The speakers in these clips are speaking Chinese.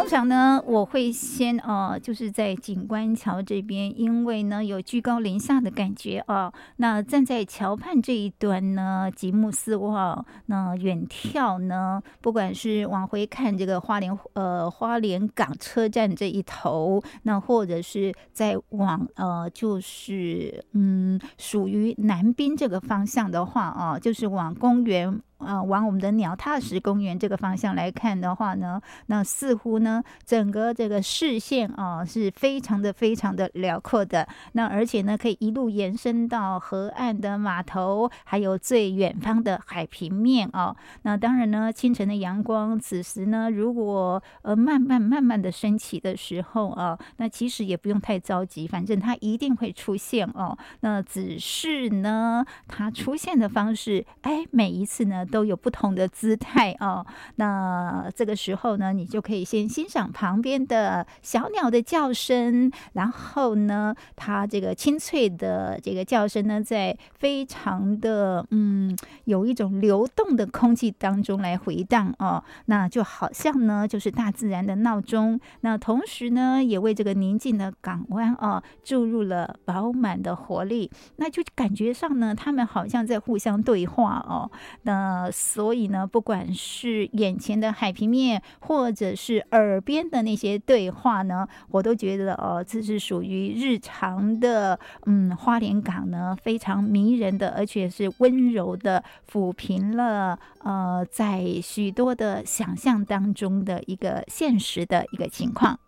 通常呢，我会先就是在景观桥这边，因为呢有居高临下的感觉啊。那站在桥畔这一端呢，极目四望，那远眺呢，不管是往回看这个花莲港车站这一头，那或者是在往就是属于南滨这个方向的话啊，就是往公园。往我们的鸟踏石公园这个方向来看的话呢，那似乎呢，整个这个视线是非常的辽阔的。那而且呢，可以一路延伸到河岸的码头，还有最远方的海平面哦。那当然呢，清晨的阳光，此时呢，如果慢慢的升起的时候啊，那其实也不用太着急，反正它一定会出现哦。那只是呢，它出现的方式，每一次呢，都有不同的姿态哦。那这个时候呢，你就可以先欣赏旁边的小鸟的叫声，然后呢，它这个清脆的这个叫声呢，在非常的有一种流动的空气当中来回荡哦。那就好像呢，就是大自然的闹钟。那同时呢，也为这个宁静的港湾注入了饱满的活力。那就感觉上呢，他们好像在互相对话哦。那所以呢，不管是眼前的海平面，或者是耳边的那些对话呢，我都觉得这是属于日常的花莲港呢，非常迷人的，而且是温柔的抚平了在许多的想象当中的一个现实的一个情况。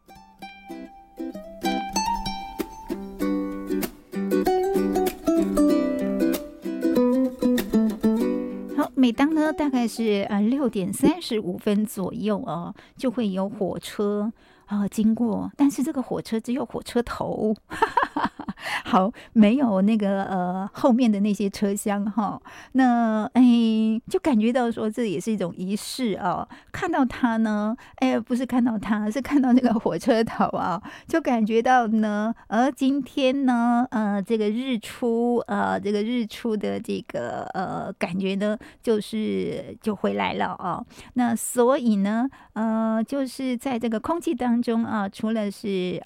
每当呢大概是6:35左右就会有火车经过，但是这个火车只有火车头，好，没有那个后面的那些车厢哈。那就感觉到说这也是一种仪式看到它呢，不是看到它，是看到那个火车头就感觉到呢，今天呢，这个日出的这个感觉呢，就回来了那所以呢，就是在这个空气当中除了是